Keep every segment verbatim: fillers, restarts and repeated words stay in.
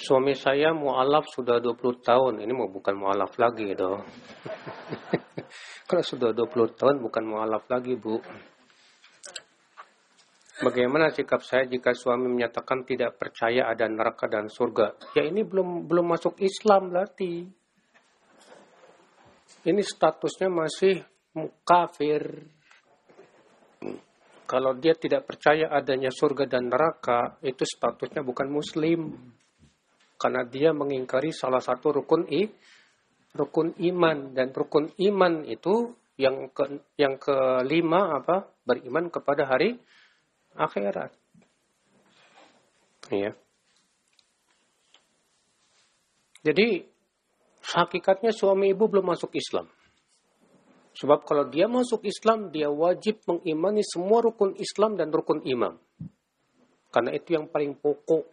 Suami saya mu'alaf sudah dua puluh tahun. Ini mau bukan mu'alaf lagi dong. Kalau sudah dua puluh tahun bukan mu'alaf lagi, Bu. Bagaimana sikap saya jika suami menyatakan tidak percaya ada neraka dan surga? Ya ini belum belum masuk Islam berarti. Ini statusnya masih kafir. Kalau dia tidak percaya adanya surga dan neraka, itu statusnya bukan muslim. Karena dia mengingkari salah satu rukun i, rukun iman, dan rukun iman itu yang ke, yang kelima apa? Beriman kepada hari akhirat. Iya. Jadi hakikatnya suami ibu belum masuk Islam. Sebab kalau dia masuk Islam, dia wajib mengimani semua rukun Islam dan rukun iman. Karena itu yang paling pokok.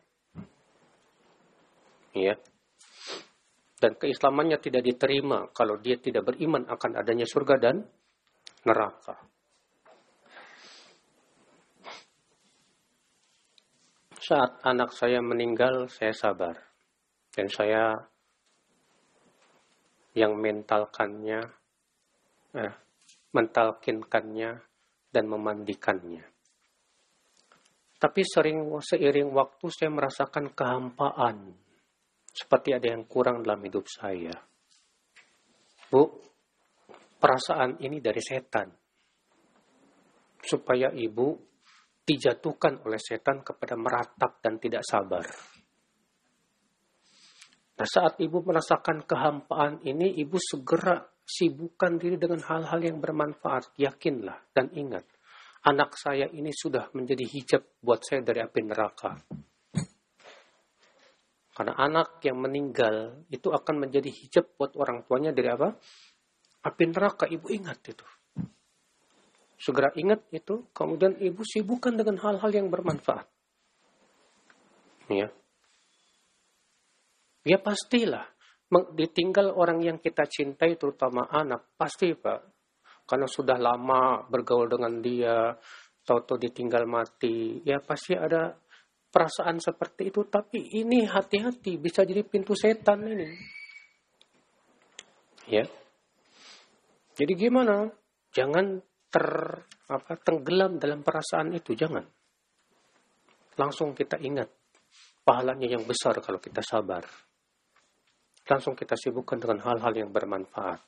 Ya. Dan keislamannya tidak diterima kalau dia tidak beriman akan adanya surga dan neraka. Saat anak saya meninggal, saya sabar. Dan saya yang mentalkannya, eh, mentalkinkannya dan memandikannya. Tapi sering seiring waktu saya merasakan kehampaan. Seperti ada yang kurang dalam hidup saya. Bu, perasaan ini dari setan. Supaya ibu dijatuhkan oleh setan kepada meratap dan tidak sabar. Nah, saat ibu merasakan kehampaan ini, ibu segera sibukkan diri dengan hal-hal yang bermanfaat. Yakinlah dan ingat, anak saya ini sudah menjadi hijab buat saya dari api neraka. Karena anak yang meninggal itu akan menjadi hijab buat orang tuanya dari apa? Api neraka. Ibu ingat itu. Segera ingat itu. Kemudian ibu sibukkan dengan hal-hal yang bermanfaat. Ya. Ya pastilah. Ditinggal orang yang kita cintai, terutama anak. Pasti Pak. Karena sudah lama bergaul dengan dia. Tahu-tahu ditinggal mati. Ya pasti ada perasaan seperti itu, tapi ini hati-hati, bisa jadi pintu setan ini. Ya. Jadi gimana? Jangan ter apa tenggelam dalam perasaan itu, jangan. Langsung kita ingat pahalanya yang besar kalau kita sabar. Langsung kita sibukkan dengan hal-hal yang bermanfaat.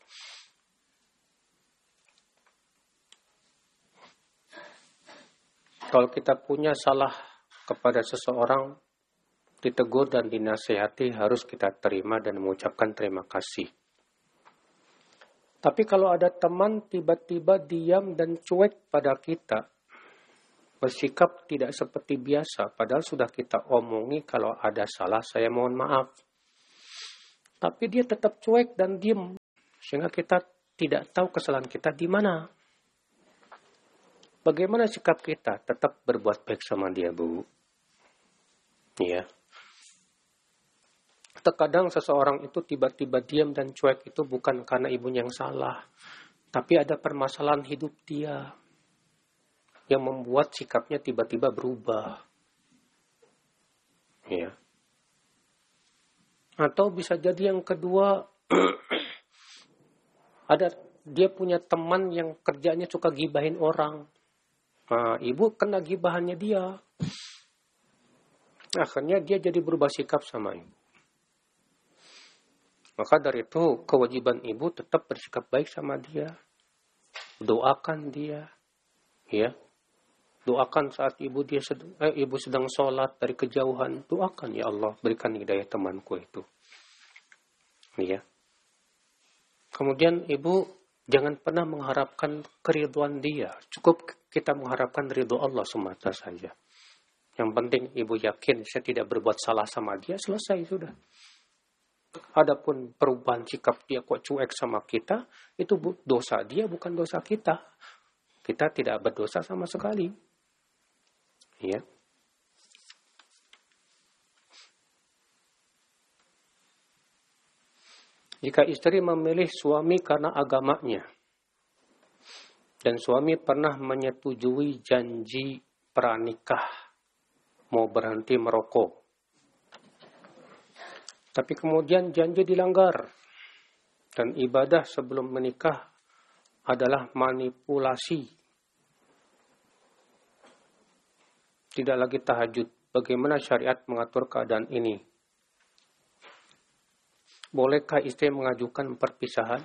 Kalau kita punya salah kepada seseorang, ditegur dan dinasihati, harus kita terima dan mengucapkan terima kasih. Tapi kalau ada teman tiba-tiba diam dan cuek pada kita, bersikap tidak seperti biasa, padahal sudah kita omongi kalau ada salah saya mohon maaf. Tapi dia tetap cuek dan diam, sehingga kita tidak tahu kesalahan kita di mana. Bagaimana sikap kita? Tetap berbuat baik sama dia, Bu. Ya. Terkadang seseorang itu tiba-tiba diam dan cuek itu bukan karena ibunya yang salah, tapi ada permasalahan hidup dia yang membuat sikapnya tiba-tiba berubah. Ya. Atau bisa jadi yang kedua, ada dia punya teman yang kerjanya suka gibahin orang. Nah, ibu kena gibahannya dia. Akhirnya dia jadi berubah sikap sama ibu. Maka dari itu kewajiban ibu tetap bersikap baik sama dia. Doakan dia. Ya. Doakan saat ibu dia sedang, eh, ibu sedang sholat dari kejauhan. Doakan, ya Allah berikan hidayah temanku itu. Ya. Kemudian ibu jangan pernah mengharapkan keridhaan dia. Cukup kita mengharapkan ridho Allah semata saja. Yang penting ibu yakin saya tidak berbuat salah sama dia, selesai sudah. Adapun perubahan sikap dia kok cuek sama kita, itu dosa dia bukan dosa kita. Kita tidak berdosa sama sekali. Ya. Jika istri memilih suami karena agamanya, dan suami pernah menyetujui janji pranikah, mau berhenti merokok, Tapi kemudian janji dilanggar. Dan ibadah sebelum menikah adalah manipulasi. Tidak lagi tahajud. Bagaimana syariat mengatur keadaan ini? Bolehkah istri mengajukan perpisahan?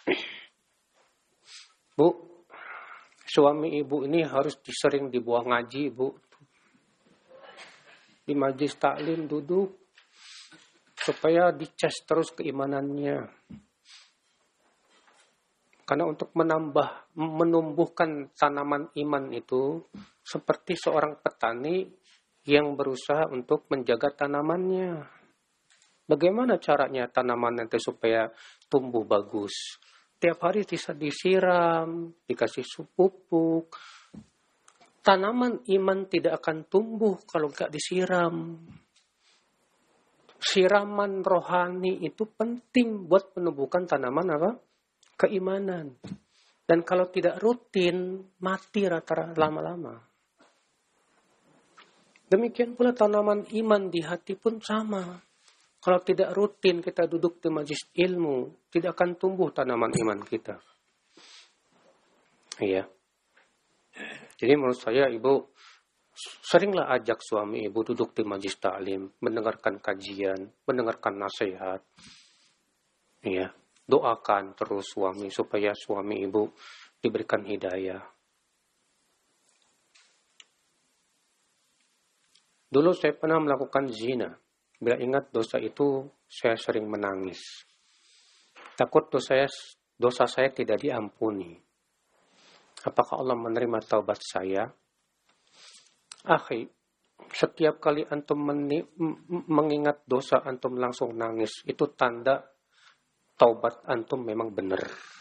Bu, suami ibu ini harus disering dibawa ngaji, Bu. Di majelis taklim duduk supaya dicas terus keimanannya. Karena untuk menambah, menumbuhkan tanaman iman itu seperti seorang petani yang berusaha untuk menjaga tanamannya. Bagaimana caranya tanaman itu supaya tumbuh bagus? Tiap hari bisa disiram, dikasih pupuk. Tanaman iman tidak akan tumbuh kalau nggak disiram. Siraman rohani itu penting buat menumbuhkan tanaman apa? Keimanan. Dan kalau tidak rutin, mati rata-rata lama-lama. Demikian pula tanaman iman di hati pun sama. Kalau tidak rutin kita duduk di majelis ilmu, tidak akan tumbuh tanaman iman kita. Iya. Jadi menurut saya ibu, seringlah ajak suami ibu duduk di majelis taklim, mendengarkan kajian, mendengarkan nasihat. Iya. Doakan terus suami supaya suami ibu diberikan hidayah. Dulu saya pernah melakukan zina. Bila ingat dosa itu, saya sering menangis. Takut dosa saya, dosa saya tidak diampuni. Apakah Allah menerima taubat saya? Akhi, setiap kali antum meni- mengingat dosa antum langsung nangis, itu tanda taubat antum memang benar.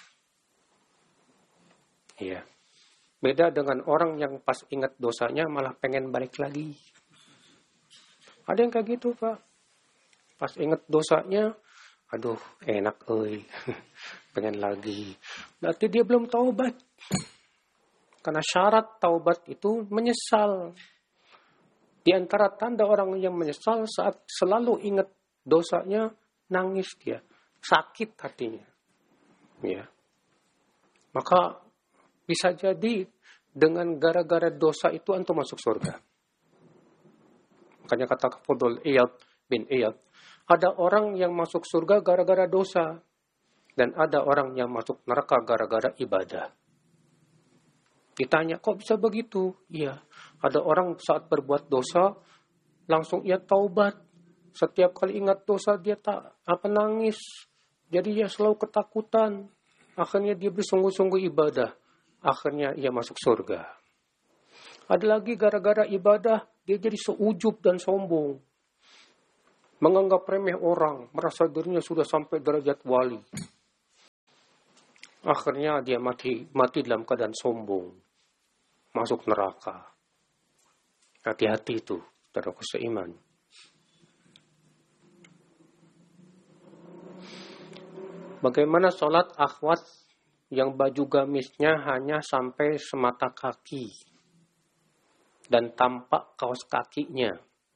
Iya. Beda dengan orang yang pas ingat dosanya malah pengen balik lagi. Ada yang kayak gitu, Pak. Pas ingat dosanya, aduh, enak euy. Pengen lagi. Berarti dia belum taubat. Karena syarat taubat itu menyesal. Di antara tanda orang yang menyesal saat selalu ingat dosanya, nangis dia. Sakit hatinya. Ya. Maka bisa jadi dengan gara-gara dosa itu antum masuk surga. Makanya kata Fudul Iyad bin Iyad, ada orang yang masuk surga gara-gara dosa dan ada orang yang masuk neraka gara-gara ibadah. Ditanya, kok bisa begitu? Iya, ada orang saat berbuat dosa langsung ia taubat. Setiap kali ingat dosa dia tak apa nangis. Jadi dia selalu ketakutan. Akhirnya dia bersungguh-sungguh ibadah. Akhirnya ia masuk surga. Ada lagi gara-gara ibadah, dia jadi seujub dan sombong. Menganggap remeh orang, merasa dirinya sudah sampai derajat wali. Akhirnya dia mati mati dalam keadaan sombong. Masuk neraka. Hati-hati itu, saudara seiman. Bagaimana sholat akhwat yang baju gamisnya hanya sampai semata kaki dan tampak kaos kakinya?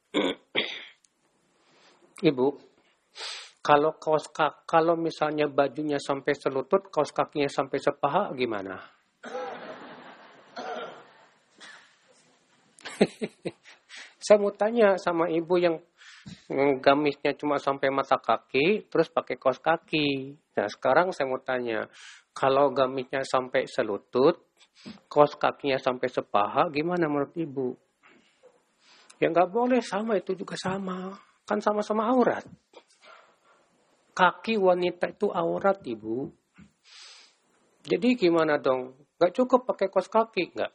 Ibu, kalau kaos kaki, kalau misalnya bajunya sampai selutut, kaos kakinya sampai sepaha, gimana? Saya mau tanya sama ibu yang gamisnya cuma sampai mata kaki, terus pakai kaos kaki. Nah, sekarang saya mau tanya, kalau gamisnya sampai selutut, kaos kakinya sampai sepaha, gimana menurut ibu? Ya nggak boleh, sama itu juga sama. Kan sama-sama aurat. Kaki wanita itu aurat, ibu. Jadi gimana dong? Nggak cukup pakai kaos kaki, nggak?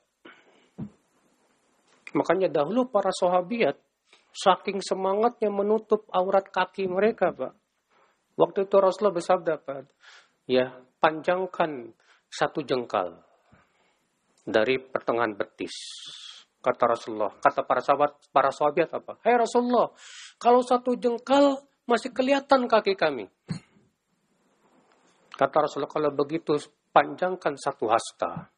Makanya dahulu para sahabiat, saking semangatnya menutup aurat kaki mereka, Pak. Waktu itu Rasulullah bersabda, Pak, ya, panjangkan satu jengkal dari pertengahan betis. Kata Rasulullah, kata para sahabat, para sahabat apa? Hai Rasulullah, kalau satu jengkal masih kelihatan kaki kami. Kata Rasulullah, kalau begitu panjangkan satu hasta.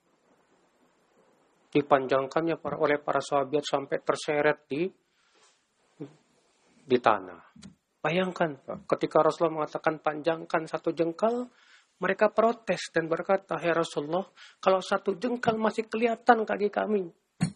Dipanjangkannya oleh para sahabat sampai terseret di di tanah. Bayangkan, Pak, ketika Rasulullah mengatakan panjangkan satu jengkal, mereka protes dan berkata, "Ya Rasulullah, kalau satu jengkal masih kelihatan kaki kami."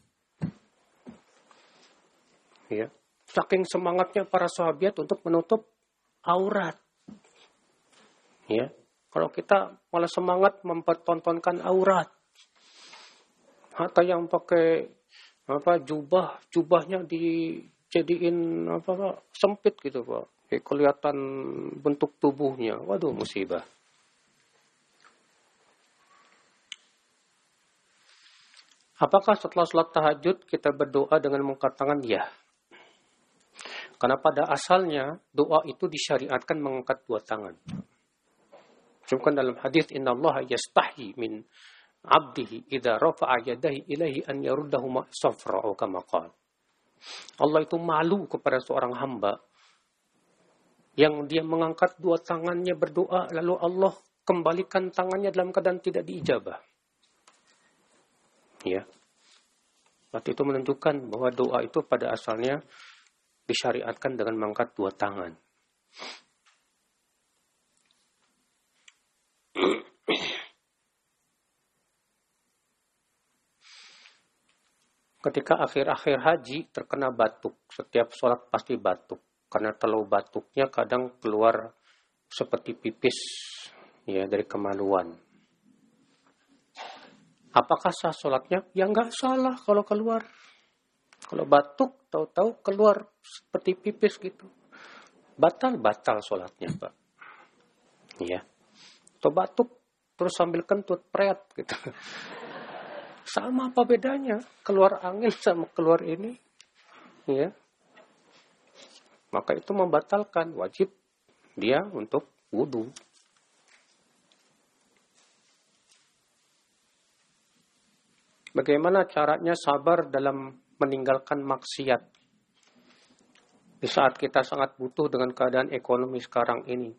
Ya, saking semangatnya para sahabat untuk menutup aurat. Ya, kalau kita malah semangat mempertontonkan aurat. Atau yang pakai apa jubah, jubahnya dijadiin apa Pak, sempit gitu Pak. Kayak kelihatan bentuk tubuhnya. Waduh, musibah. Apakah setelah sholat tahajud kita berdoa dengan mengangkat tangan? Ya. Karena pada asalnya doa itu disyariatkan mengangkat dua tangan. Cuma dalam hadis innallaha yastahi min abdihi idza rafa'a yadahi ilaihi an yaruddahuma safra atau kama qala. Allah itu malu kepada seorang hamba yang dia mengangkat dua tangannya berdoa lalu Allah kembalikan tangannya dalam keadaan tidak diijabah. Ya. Berarti itu menunjukkan bahwa doa itu pada asalnya disyariatkan dengan mengangkat dua tangan. Ketika akhir-akhir haji terkena batuk, setiap sholat pasti batuk. Karena terlalu batuknya kadang keluar seperti pipis ya dari kemaluan. Apakah sah sholatnya? Ya nggak salah kalau keluar. Kalau batuk, tahu-tahu keluar seperti pipis gitu. Batal-batal sholatnya, Pak. Ya. Atau batuk, terus sambil kentut, preat gitu. Sama apa bedanya? Keluar angin sama keluar ini. Ya. Maka itu membatalkan, wajib dia untuk wudu. Bagaimana caranya sabar dalam meninggalkan maksiat di saat kita sangat butuh dengan keadaan ekonomi sekarang ini?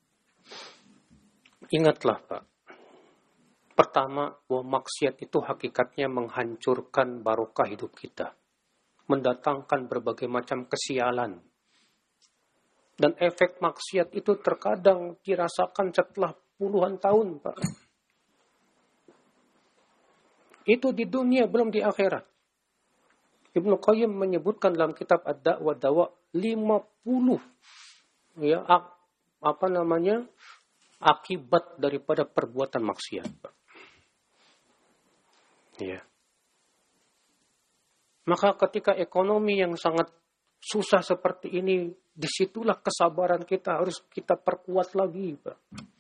Ingatlah Pak, pertama bahwa maksiat itu hakikatnya menghancurkan barokah hidup kita, mendatangkan berbagai macam kesialan. Dan efek maksiat itu terkadang dirasakan setelah puluhan tahun, Pak. Itu di dunia, belum di akhirat. Ibnu Qayyim menyebutkan dalam kitab Ad-Da' wa Dawa lima puluh ya apa namanya? akibat daripada perbuatan maksiat, Pak. Ya. Maka ketika ekonomi yang sangat susah seperti ini, disitulah kesabaran kita harus kita perkuat lagi, Pak.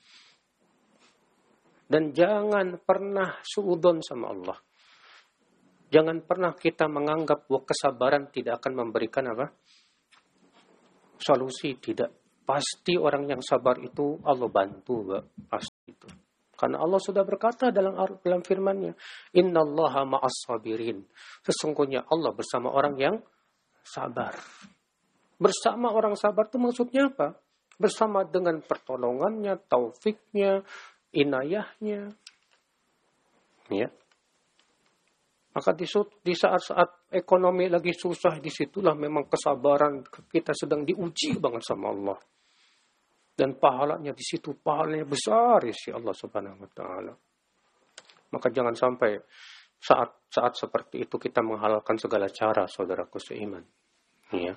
Dan jangan pernah suudon sama Allah. Jangan pernah kita menganggap bahwa kesabaran tidak akan memberikan apa? Solusi, tidak. Pasti orang yang sabar itu Allah bantu, Pak. Pasti itu. Karena Allah sudah berkata dalam dalam firman-Nya, "Innallaha ma'as sabirin." Sesungguhnya Allah bersama orang yang sabar. Bersama orang sabar itu maksudnya apa? Bersama dengan pertolongannya, taufiknya, inayahnya. Ya. Maka di, di saat-saat ekonomi lagi susah, disitulah memang kesabaran kita sedang diuji banget sama Allah. Dan pahalanya di situ, pahalanya besar isi Allah Subhanahu wa taala. Maka jangan sampai saat-saat seperti itu kita menghalalkan segala cara, saudaraku seiman. Ya.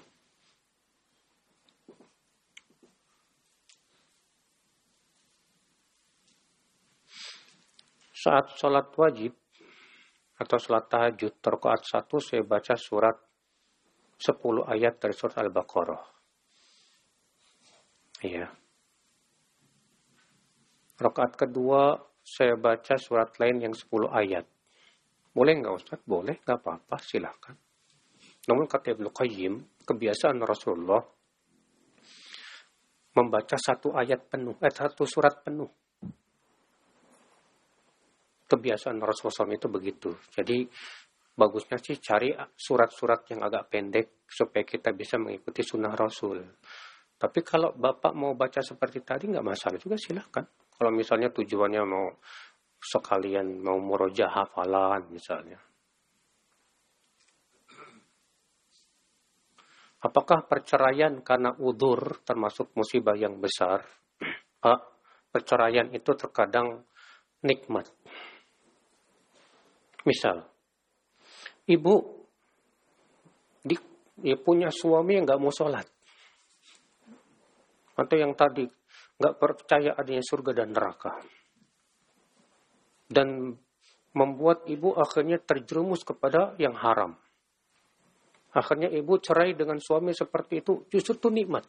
Saat sholat wajib atau sholat tahajud, rakaat satu saya baca surat sepuluh ayat dari surat Al-Baqarah. Iya. Rakaat kedua saya baca surat lain yang sepuluh ayat. Boleh nggak Ustaz? Boleh, nggak apa-apa, silakan. Namun kata Ibnu Qayyim, kebiasaan Rasulullah membaca satu ayat penuh, eh, satu surat penuh. Kebiasaan Rasulullah shallallahu alaihi wasallam itu begitu. Jadi bagusnya sih cari surat-surat yang agak pendek supaya kita bisa mengikuti sunnah Rasul. Tapi kalau Bapak mau baca seperti tadi nggak masalah juga, silahkan. Kalau misalnya tujuannya mau sekalian mau murojaah hafalan misalnya. Apakah perceraian karena udzur termasuk musibah yang besar? Ah, perceraian itu terkadang nikmat. Misal, ibu di, dia punya suami yang nggak mau sholat, atau yang tadi nggak percaya adanya surga dan neraka, dan membuat ibu akhirnya terjerumus kepada yang haram. Akhirnya ibu cerai dengan suami seperti itu, justru itu nikmat.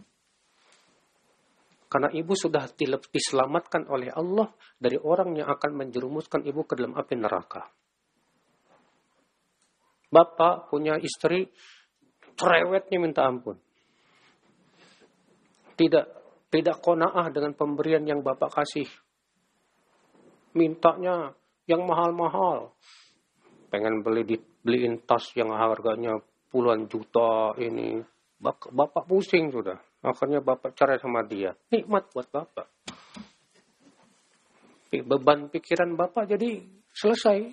Karena ibu sudah diselamatkan oleh Allah dari orang yang akan menjerumuskan ibu ke dalam api neraka. Bapak punya istri, cerewetnya minta ampun. Tidak tidak qanaah dengan pemberian yang bapak kasih. Mintanya yang mahal-mahal. Pengen beli dibeliin tas yang harganya puluhan juta ini. Bapak pusing sudah. Akhirnya bapak cerai sama dia. Nikmat buat bapak. Beban pikiran bapak jadi selesai.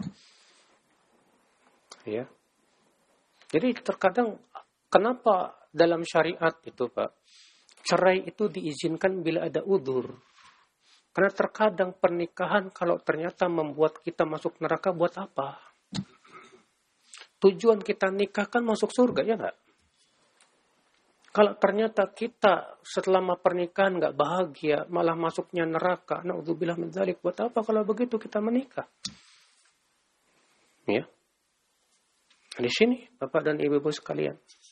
Ya. Jadi terkadang kenapa dalam syariat itu Pak, cerai itu diizinkan bila ada udzur. Karena terkadang pernikahan kalau ternyata membuat kita masuk neraka, buat apa? Tujuan kita nikah kan masuk surga, ya nggak? Kalau ternyata kita selama pernikahan nggak bahagia, malah masuknya neraka, naudzubillah min dzalik, buat apa kalau begitu kita menikah? Ya. Di sini Bapak dan Ibu-ibu sekalian,